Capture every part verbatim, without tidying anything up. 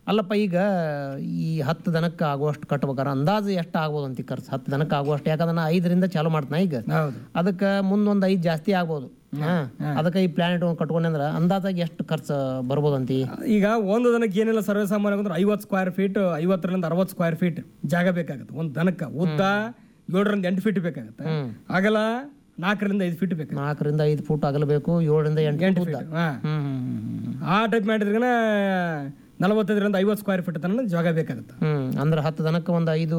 ಅಲ್ಲಪ್ಪ ಈಗ ಈ ಹತ್ತು ದನಕ್ಕೆ ಆಗುವಷ್ಟು ಕಟ್ಬೇಕಾರೆ ಅಂದಾಜು ಎಷ್ಟು ಆಗ್ಬೋದು ಅಂತ ಖರ್ಚು? ಹತ್ತು ದನಕ್ಕೆ ಆಗುವಷ್ಟು, ಯಾಕಂದ್ರೆ ನಾ ಐದರಿಂದ ಚಾಲು ಮಾಡ್ತಾನ ಈಗ, ಅದಕ್ಕೆ ಮುಂದೊಂದು ಐದು ಜಾಸ್ತಿ ಆಗ್ಬೋದು. ಅದಕ್ಕೆ ಈ ಪ್ಲಾನೆಟ್ ಕಟ್ಕೊಂಡೆ ಅಂದ್ರೆ ಅಂದಾಜಾಗಿ ಎಷ್ಟು ಖರ್ಚು ಬರ್ಬೋದು ಅಂತ? ಈಗ ಒಂದು ದನಕ್ಕೆ ಏನೆಲ್ಲ ಸರ್ವೇ ಸಾಮಾನ್ಯ ಅಂದ್ರೆ ಐವತ್ತು ಸ್ಕ್ವೇರ್ ಫೀಟ್ ಐವತ್ತರಿಂದ ಅರವತ್ತು ಸ್ಕ್ವೇರ್ ಫೀಟ್ ಜಾಗ ಬೇಕಾಗುತ್ತೆ ಒಂದು ದನಕ್ಕೆ. ಉದ್ದ ಏಳರಿಂದ ಎಂಟು ಫೀಟ್ ಬೇಕಾಗುತ್ತೆ, ಅಗಲ ನಾಲ್ಕರಿಂದ ಐದು ಫೀಟ್ ಬೇಕು. ನಾಲ್ಕರಿಂದ ಐದು ಫುಟ್ ಅಗಲಬೇಕು, ಏಳರಿಂದ ಎಂಟು ಎಂಟು ಫೀಟ್. ಆ ಟೈಪ್ ಮಾಡಿದ್ರೆ ನಲವತ್ತೈದರಿಂದ ಐವತ್ತು ಸ್ಕ್ವೇರ್ ಫೀಟ್ ತನಕ ಜಾಗ ಬೇಕಾಗುತ್ತೆ. ಅಂದ್ರೆ ಹತ್ತು ದನಕ್ಕೆ ಒಂದು ಐದು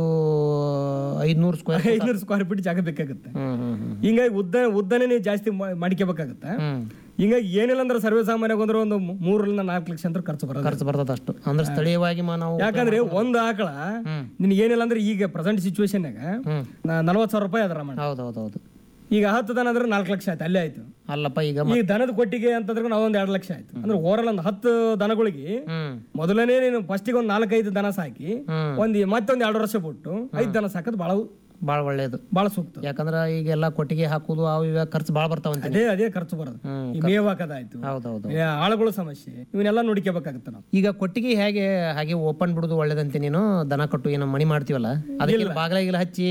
ಐದ್ನೂರು ಸ್ಕ್ವೇರ್ ಐದ್ನೂರು ಸ್ಕ್ವೇರ್ ಫೀಟ್ ಜಾಗ ಬೇಕಾಗುತ್ತೆ. ಹಿಂಗಾಗಿ ಉದ್ದ ಉದ್ದನೇ ನೀವು ಜಾಸ್ತಿ ಮಾಡ್ಕೋಬೇಕಾಗುತ್ತೆ. ಹಿಂಗಾಗಿ ಏನಿಲ್ಲ ಅಂದ್ರೆ ಸರ್ವೇ ಸಾಮಾನ್ಯ ಅಂದ್ರೆ ಒಂದು ಮೂರರಿಂದ ನಾಲ್ಕು ಲಕ್ಷ ಅಂತ ಖರ್ಚು ಬರೋದು ಖರ್ಚು ಬರ್ತದ ಅಷ್ಟು. ಅಂದ್ರೆ ಸ್ಥಳೀಯವಾಗಿ ನಾವು ಯಾಕಂದ್ರೆ ಒಂದು ಆಕಳ ನಿನ್ಗೆ ಏನಿಲ್ಲ ಅಂದ್ರೆ ಈಗ ಪ್ರೆಸೆಂಟ್ ಸಿಚುವೇಶನ್ಯಾಗ ನಲವತ್ತು ಸಾವಿರ ರೂಪಾಯಿ ಅದರ ಮಾಡಿ. ಹೌದೌದೌದು. ಈಗ ಹತ್ತು ದನ ಅಂದ್ರೆ ನಾಲ್ಕು ಲಕ್ಷ ಆಯ್ತು, ಅಲ್ಲೇ ಆಯ್ತು. ಅಲ್ಲಪ್ಪ ಈಗ ಈ ದನದ ಕೊಟ್ಟಿಗೆ ಅಂತಂದ್ರೆ ನಾವೊಂದ್ ಎರಡು ಲಕ್ಷ ಆಯ್ತು. ಅಂದ್ರೆ ಓವರಾಲ್ ಒಂದು ಹತ್ತು ದನಗಳಿಗೆ ಮೊದಲನೇ ನೀನು ಫಸ್ಟಿಗೆ ಒಂದ್ ನಾಲ್ಕೈದು ದನ ಸಾಕಿ ಒಂದ್ ಮತ್ತೊಂದ್ ಎರಡು ವರ್ಷ ಬಿಟ್ಟು ಐದು ದನ ಸಾಕೋದು ಬಹಳ ಬಾಳ ಒಳ್ಳೇದು, ಬಾಳ ಸೂಕ್ತ. ಯಾಕಂದ್ರೆ ಈಗೆಲ್ಲ ಕೊಟ್ಟಿಗೆ ಹಾಕುದು ಅವು ಇವ ಖರ್ಚು ಬಾಳ ಬರ್ತಾವಂತ. ಅದೇ ಅದೇ ಖರ್ಚು ಬರೋದು. ಮೇವ್ ಹಾಕೋದಾಯ್ತು, ಆಳುಗಳ ಸಮಸ್ಯೆ, ಇವನ್ನೆಲ್ಲ ನೋಡ್ಕೋಬೇಕಾಗುತ್ತೆ ನಾವು. ಈಗ ಕೊಟ್ಟಿಗೆ ಹೇಗೆ ಹಾಗೆ ಓಪನ್ ಬಿಡುದು ಒಳ್ಳೇದಂತೆ? ನೀನು ದನ ಕಟ್ಟು ಏನೋ ಮಣಿ ಮಾಡ್ತೀವಲ್ಲ, ಅದಕ್ಕೆ ಬಾಗಿಲಾಗಿಲ್ಲ ಹಚ್ಚಿ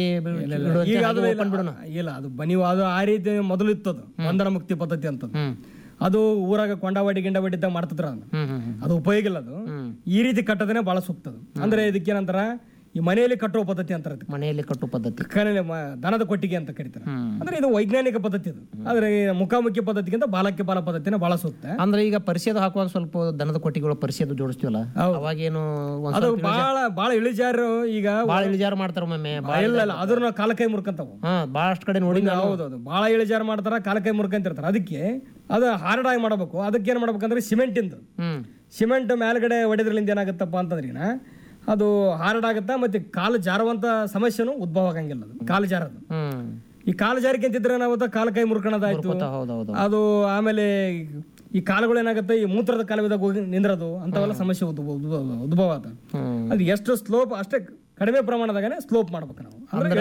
ಓಪನ್ ಬಿಡೋಣ? ಇಲ್ಲ, ಅದು ಬನಿ ಅದು ಆ ರೀತಿ ಮೊದಲು ಇತ್ತದು ಬಂಧನ ಮುಕ್ತಿ ಪದ್ಧತಿ ಅಂತದ್ದು. ಅದು ಊರಾಗ ಕೊಂಡಾವಾಡಿ ಗಿಂಡಾವಾಡಿ ಇದ್ದಾಗ ಮಾಡ್ತಿದ್ರ, ಅದು ಉಪಯೋಗ ಇಲ್ಲ. ಅದು ಈ ರೀತಿ ಕಟ್ಟೋದನೆ ಬಹಳ ಸೂಕ್ತದು. ಅಂದ್ರೆ ಇದಕ್ಕೇನಂತಾರ ಈ ಮನೆಯಲ್ಲಿ ಕಟ್ಟುವ ಪದ್ಧತಿ ಅಂತಾರೆ. ಮನೆಯಲ್ಲಿ ಕಟ್ಟುವ ಪದ್ಧತಿ ದನದ ಕೊಟ್ಟಿಗೆ ಅಂತ ಕರೀತಾರೆ. ಅಂದ್ರೆ ಇದು ವೈಜ್ಞಾನಿಕ ಪದ್ಧತಿ. ಅದು ಆದ್ರೆ ಮುಖಾಮುಖಿ ಪದ್ಧತಿಗಿಂತ ಬಾಲಕ್ಕೆ ಬಾಲ ಪದ್ಧತಿನ ಬಹಳ ಸೂಕ್ತ. ಅಂದ್ರೆ ಈಗ ಪರಿಷದ ಹಾಕುವಾಗ ಸ್ವಲ್ಪ ದನದ ಕೊಟ್ಟಿಗೆಗಳು ಪರಿಷದ ಜೋಡಿಸ್ತೀವಲ್ಲ, ಅವಾಗೇನು ಅದು ಬಹಳ ಬಹಳ ಇಳಿಜಾರು. ಈಗ ಬಹಳ ಇಳಿಜಾರು ಮಾಡ್ತಾರ ಒಮ್ಮೆ. ಇಲ್ಲ ಇಲ್ಲ, ಅದ್ರ ಕಾಲ ಕೈ ಮುರ್ಕಂತಾವ. ಹಾ, ಬಹಳಷ್ಟು ಕಡೆ ನೋಡಿ. ಹೌದೌದು, ಬಹಳ ಇಳಿಜಾರು ಮಾಡ್ತಾರ, ಕಾಲ ಕೈ ಮುರ್ಕಂತಿರ್ತಾರ. ಅದಕ್ಕೆ ಅದು ಹಾರ್ಡ್ ಆಗಿ ಮಾಡಬೇಕು. ಅದಕ್ಕೆ ಏನ್ ಮಾಡ್ಬೇಕಂದ್ರೆ ಸಿಮೆಂಟ್ ಇಂದ ಸಿಮೆಂಟ್ ಮೇಲ್ಗಡೆ ಹೊಡೆದ್ರಲಿಂದ ಏನಾಗುತ್ತಪ್ಪ ಅಂತಂದ್ರೆ ಅದು ಹಾರ್ಡ್ ಆಗುತ್ತಾ, ಮತ್ತೆ ಕಾಲು ಜಾರುವಂತ ಸಮಸ್ಯೆನೂ ಉದ್ಭವ ಆಗಂಗಿಲ್ಲ. ಅದು ಕಾಲು ಜಾರದು. ಈ ಕಾಲು ಜಾರಿಕೆ ಅಂತಿದ್ರೆ ನಾವು ಕಾಲು ಕೈ ಮುರ್ಕೊಳ್ಳೋದಾಯ್ತು ಅದು. ಆಮೇಲೆ ಈ ಕಾಲುಗಳು ಏನಾಗುತ್ತೆ, ಈ ಮೂತ್ರದ ಕಾಲುವಿದಾಗ ಹೋಗಿ ನಿಂದ್ರದು, ಅಂತವೆಲ್ಲ ಸಮಸ್ಯೆ ಉದ್ಭವ ಆತ. ಅದು ಎಷ್ಟು ಸ್ಲೋಪ್ ಅಷ್ಟೇ ಕಡಿಮೆ ಪ್ರಮಾಣದಾಗನೇ ಸ್ಲೋಪ್ ಮಾಡ್ಬೇಕು ನಾವು.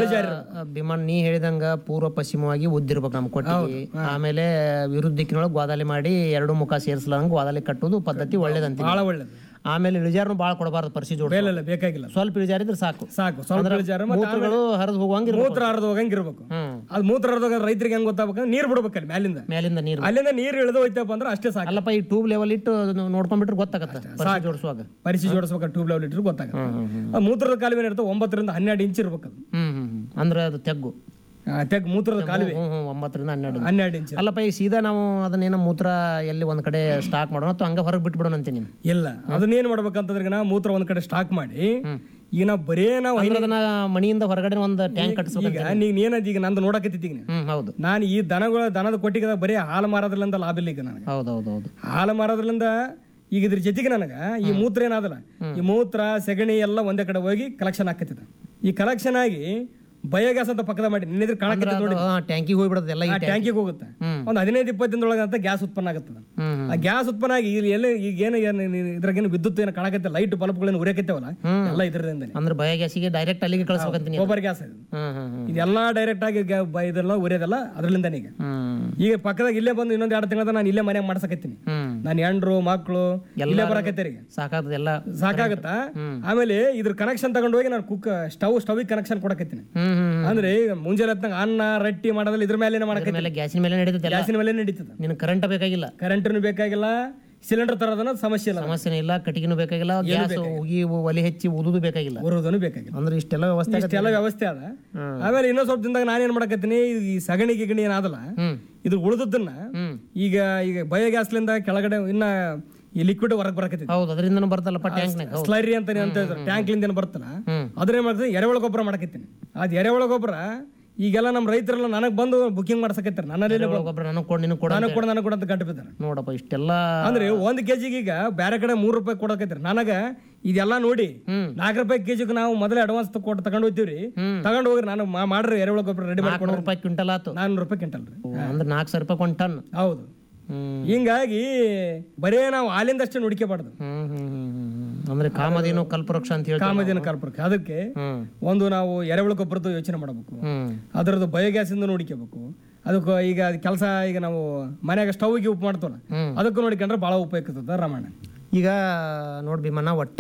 ಭೀಮಣ್ಣ ನೀ ಹೇಳಿದಂಗ ಪೂರ್ವ ಪಶ್ಚಿಮವಾಗಿ ಉದ್ದಿರ್ಬೇಕು ನಮ್ ಕೊಟ್ಟಿಗೆ. ಆಮೇಲೆ ವಿರುದ್ಧ ದಿಕ್ಕಿನೊಳಗೆ ಗೋದಾಲಿ ಮಾಡಿ ಎರಡು ಮುಖ ಸೇರಿಸಲಂಗ ಗೋದಾಲಿ ಕಟ್ಟುದು ಪದ್ಧತಿ ಒಳ್ಳೇದಂತ, ಬಹಳ ಒಳ್ಳೇದು. ಆಮೇಲೆ ಇಳಿಜಾರನು ಬಾಳ ಕೊಡಬಾರ್ದು, ಪರಿಸಿ ಜೋಡ ಬೇಕಾಗಿಲ್ಲ. ಸ್ವಲ್ಪ ಇಳಿಜಾರಿದ್ರೆ ಸಾಕು ಸಾಕು. ಸ್ವಲ್ಪ ಇಳಿಜಾರು, ಮೂತ್ರಗಳು ಹರಿದು ಹೋಗಂಗ ಮೂತ್ರ ಹರಿದು ಹೋಗಂಗಿರ್ಬೇಕು. ಅದು ಮೂತ್ರ ಹರಿದಾಗ ರೈತರಿಗೆ ಹೆಂಗ್ ಗೊತ್ತಾಗಬೇಕು, ನೀರ್ ಬಿಡ್ಬೇಕಲ್ಲಿ ಮ್ಯಾಲಿಂದ ಮೇಲಿಂದ ನೀರು, ಅಲ್ಲಿಂದ ನೀರು ಇಳಿದು ಹೋಯ್ತಪ್ಪ ಅಂದ್ರೆ ಅಷ್ಟೇ ಸಾಕು. ಅಲ್ಲಪ್ಪ, ಈ ಟ್ಯೂಬ್ ಲೆವೆಲ್ ಇಟ್ಟು ನೋಡ್ಕೊಂಡ್ಬಿಟ್ರೆ ಗೊತ್ತಾಗತ್ತೆ ಜೋಡಿಸುವಾಗ. ಪರಿಸಿ ಜೋಡಿಸ್ಬೇಕು, ಟ್ಯೂಬ್ ಲೆವೆಲ್ ಇಟ್ಟರು ಗೊತ್ತಾಗುತ್ತೆ. ಮೂತ್ರದ ಕಾಲುವೆ ಇರ್ತದೆ ಒಂಬತ್ತರಿಂದ ಹನ್ನೆರಡು ಇಂಚ್ ಇರ್ಬೇಕು ಅದು. ಅಂದ್ರೆ ಅದು ತೆಗ್ಗು ತೆಗ್ ಮೂತ್ರದ ಕಾಲುವೆ ಒಂಬತ್ತರಿಂದ ಹನ್ನೆರಡು ಹನ್ನೆರಡು ಇಂಚ್. ಅಲ್ಲಪ್ಪ, ಈ ಸೀದಾ ನಾವು ಅದನ್ನೇನೋ ಮೂತ್ರ ಎಲ್ಲಿ ಒಂದ್ ಕಡೆ ಸ್ಟಾಕ್ ಮಾಡೋಣ ಅಥವಾ ಹಂಗ ಹೊರಗೆ ಬಿಟ್ಬಿಡೋಣ ಅಂತೀನಿ? ಇಲ್ಲ, ಅದನ್ನೇನ್ ಮಾಡ್ಬೇಕಂತಂದ್ರೆ ನಾವು ಮೂತ್ರ ಒಂದ್ ಕಡೆ ಸ್ಟಾಕ್ ಮಾಡಿ ಈಗ ನಾವು ಬರೇ ನಾವು ಅದನ್ನ ಮಣಿಯಿಂದ ಹೊರಗಡೆ ಒಂದು ಟ್ಯಾಂಕ್ ಕಟ್ಟಿಸ್ಬೇಕು. ಈಗ ನೀನ್ ಏನದ ಈಗ ನಂದು ನೋಡಕತ್ತಿದ್ದೀಗ, ಹೌದು, ನಾನು ಈ ದನಗಳ ದನದ ಕೊಟ್ಟಿಗೆ ಬರೀ ಹಾಲು ಮಾರೋದ್ರಿಂದ ಲಾಭ ಇಲ್ಲ ಈಗ ನನಗೆ. ಹೌದೌದೌದು, ಹಾಲು ಮಾರೋದ್ರಿಂದ ಈಗ ಇದ್ರ ಜೊತೆಗೆ ನನಗ ಈ ಮೂತ್ರ ಏನಾದಲ್ಲ, ಈ ಮೂತ್ರ ಸೆಗಣಿ ಎಲ್ಲ ಒಂದೇ ಕಡೆ ಹೋಗಿ ಕಲೆಕ್ಷನ್ ಆಕತ್ತಿದ. ಈ ಕಲೆಕ್ಷನ್ ಆಗಿ ಬಯೋಗ್ಯಾಸ್ ಅಂತ ಪಕ್ಕದ ಮಾಡಿ ನಿನ್ನಿದ್ರೆ ಕಾಣಕ್ಕೆ ನೋಡಿ ಟ್ಯಾಂಕಿಗೆ ಹೋಗ್ಬಿಡೋದೆಲ್ಲ, ಟ್ಯಾಂಕಿಗೆ ಹೋಗುತ್ತೆ. ಒಂದು ಹದಿನೈದು ಇಪ್ಪತ್ತು ದಿನದೊಳಗೆ ಅಂತ ಗ್ಯಾಸ್ ಉತ್ಪನ್ನ ಆಗುತ್ತದೆ. ಆ ಗ್ಯಾಸ್ ಉತ್ಪನ್ನ ಆಗಿ ಇಲ್ಲಿ ಎಲ್ಲ ಈಗ ಏನು ಇದ್ರಾಗೇನು ವಿದ್ಯುತ್ ಏನು ಕಾಣಕತ್ತೆ, ಲೈಟ್ ಬಲ್ಬ್ಗಳೇನು ಉರಿಯಕತ್ತೇವಲ್ಲ, ಎಲ್ಲ ಇದರಿಂದ. ಅಂದ್ರೆ ಬಯೋಗ್ಯಾಸಿಗೆ ಡೈರೆಕ್ಟ್ ಅಲ್ಲಿಗೆ ಕಳಿಸ್ಬೇಕಂತೀನಿ. ಗೋಬರ್ ಗ್ಯಾಸ್ ಇದೆಲ್ಲ ಡೈರೆಕ್ಟ್ ಆಗಿ ಇದೆಲ್ಲ ಉರಿಯೋದಲ್ಲ ಅದರಲ್ಲಿಂದ. ಈಗ ಈಗ ಪಕ್ಕದಾಗ ಇಲ್ಲೇ ಬಂದು ಇನ್ನೊಂದು ಎರಡು ತಿಂಗಳ ನಾನು ಇಲ್ಲೇ ಮನೆ ಮಾಡ್ಸಕತ್ತೀನಿ. ನಾನು ಹೆಂಡ್ರು ಮಕ್ಕಳು ಇಲ್ಲೇ ಬರಕತ್ತೀರಿ, ಸಾಕಾಗತ್ತೆ, ಎಲ್ಲ ಸಾಕಾಗತ್ತಾ. ಆಮೇಲೆ ಇದ್ರ ಕನೆಕ್ಷನ್ ತಗೊಂಡು ಹೋಗಿ ನಾನು ಕುಕ್ ಸ್ಟವ್ ಸ್ಟವ್ ಕನೆಕ್ಷನ್ ಕೊಡಕತ್ತೀನಿ. ಅಂದ್ರೆ ಮುಂಜಾನೆ ಹೊತ್ನಾಗ ಅನ್ನ ರೊಟ್ಟಿ ಮಾಡೋದ್ರಲ್ಲಿ ಇದ್ರ ಮೇಲೆ ಮಾಡಕತ್ತೀನಿ. ಗ್ಯಾಸಿನ ಮೇಲೆ ನಡೀತದೆ, ಗ್ಯಾಸಿನ ಮೇಲೆ ನಡೀತದೆ. ನಿನ್ ಕರೆಂಟ್ ಬೇಕಾಗಿಲ್ಲ, ಕರೆಂಟ್ನು ಬೇಕಾಗಿಲ್ಲ, ಸಿಲಿಂಡರ್ ತರೋದನ್ನ ಸಮಸ್ಯೆ ಇಲ್ಲ, ಸಮಸ್ಯೆ ಇಲ್ಲ, ಕಟ್ಟಿಗೆನೂ ಬೇಕಾಗಿಲ್ಲ, ಗ್ಯಾಸ್ ಹೋಗಿ ಒಲೆ ಹೆಚ್ಚಿ ಉದುದು ಬೇಕಾಗಿಲ್ಲ, ಉರುದನು ಬೇಕಾಗಿಲ್ಲ. ಅಂದ್ರೆ ಇಷ್ಟೆಲ್ಲ ವ್ಯವಸ್ಥೆ ಇಷ್ಟೆಲ್ಲ ವ್ಯವಸ್ಥೆ ಅದ. ಆಮೇಲೆ ಇನ್ನೊಂದ್ ಸ್ವಲ್ಪ ದಿನದಾಗ ನಾನೇನ್ ಮಾಡಕತ್ತೀನಿ, ಈ ಸಗಣಿ ಗಿಗಣಿ ಏನಾದಲ್ಲ ಇದ್ರ ಉಳಿದನ್ನ ಈಗ ಈಗ ಬಯೋಗ್ಯಾಸ್ಲಿಂದ ಕೆಳಗಡೆ ಇನ್ನ ಈ ಲಿಕ್ವಿಡ್ ಹೊರಗೆ ಬರಕತ್ತೈತಿ. ಹೌದು, ಅದರಿಂದ ಬರ್ತಲ್ಲಪ್ಪ ಟ್ಯಾಂಕ್ ಸ್ಲರಿ ಅಂತ ಅಂತ ಟ್ಯಾಂಕ್ ಲಿಂದ ಬರ್ತಲ್ಲ, ಅದ್ರ ಏನ್ ಮಾಡ್ತೀನಿ, ಎರೆಹುಳ ಗೊಬ್ಬರ ಮಾಡಕತ್ತೀನಿ. ಅದ್ ಎರೆಹುಳ ಗೊಬ್ಬರ ಈಗೆಲ್ಲ ನಮ್ಮ ರೈತರೆಲ್ಲ ನನಗ್ ಬಂದು ಬುಕಿಂಗ್ ಮಾಡ್ಸಕತ್ತಾರ. ನನ್ನಲ್ಲಿ ಗೊಬ್ಬರ ನನಗ್ ಕೊಡ್ ನನಗ್ ಕೊಡ ನನಗ್ ಕೊಡ ನನಗ್ ಕೊಡ ಅಂತ ಗಂಟು ಬಿದ್ದಾರ. ನೋಡಪ್ಪ, ಇಷ್ಟೆಲ್ಲ ಅಂದ್ರೆ ಒಂದ್ ಕೆಜಿಗೆ ಈಗ ಬೇರೆ ಕಡೆ ಮೂರ್ ರೂಪಾಯಿ ಕೊಡಕತ್ತಾರ. ನನಗ ಇದೆಲ್ಲಾ ನೋಡಿ ನಾಲ್ಕು ರೂಪಾಯಿ ಕೆಜಿಗೆ ನಾವು ಮೊದಲೇ ಅಡ್ವಾನ್ಸ್ ಕೊಟ್ಟು ತಗೊಂಡ್ ಹೋಗ್ತೀವ್ರಿ. ತಗೊಂಡ್ ಹೋಗ್ರಿ ನಾನು ಮಾಡ್ರಿ ಎರೆಹುಳ ಗೊಬ್ಬರ ರೆಡಿ ಮಾಡಿ ನಾಲ್ಕು ರೂಪಾಯಿ ಕ್ವಿಂಟಲ್ ಆತು. ನಾನ್ನೂರು ರೂಪಾಯಿ ಕ್ವಿಂಟಲ್ ಅಂದ್ರೆ ನಾಲ್ಕು ಸಾವಿರ ರೂಪಾಯಿ ಒಂದ್ ಟನ್. ಹೌದು, ಹಿಂಗಾಗಿ ಬರೇ ನಾವು ಹಾಲಿಂದಷ್ಟೇ ನೋಡ್ಕೋಬಾರ್ದು. ಅಂದ್ರೆ ಕಾಮಧೇನು ಕಲ್ಪವೃಕ್ಷ ಅಂತ ಹೇಳಿ, ಕಾಮಧೇನು ಕಲ್ಪವೃಕ್ಷ. ಅದಕ್ಕೆ ಒಂದು ನಾವು ಎರೆಹುಳ ಗೊಬ್ಬರದ್ದು ಯೋಚನೆ ಮಾಡಬೇಕು, ಅದರದ್ದು ಬಯೋಗ್ಯಾಸ್ ಇಂದ ನೋಡ್ಕೋಬೇಕು. ಅದಕ್ಕೆ ಈಗ ಕೆಲಸ ಈಗ ನಾವು ಮನ್ಯಾಗ ಸ್ಟವ್ಗೆ ಉಪ್ಪು ಮಾಡ್ತವಲ್ಲ, ಅದಕ್ಕೂ ನೋಡಿಕೊಂಡ್ರೆ ಬಹಳ ಉಪಯುಕ್ತ ರಾಮಾಯಣ. ಈಗ ನೋಡ್ ಭೀಮಣ್ಣ, ಒಟ್ಟ